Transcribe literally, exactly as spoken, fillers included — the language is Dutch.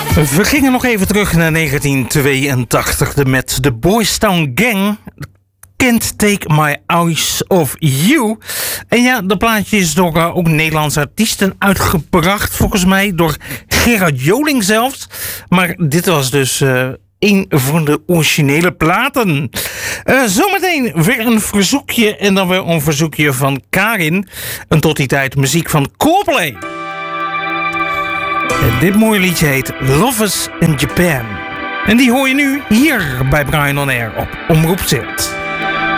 We gingen nog even terug naar negentien tweeëntachtig met de Boys Town Gang. Can't Take My Eyes Off You. En ja, dat plaatje is door uh, ook Nederlandse artiesten uitgebracht. Volgens mij door Gerard Joling zelfs. Maar dit was dus uh, een van de originele platen. Uh, zometeen weer een verzoekje. En dan weer een verzoekje van Karin. En tot die tijd muziek van Coldplay. En dit mooie liedje heet Lovers in Japan. En die hoor je nu hier bij Brian On Air op Omroep Zilt.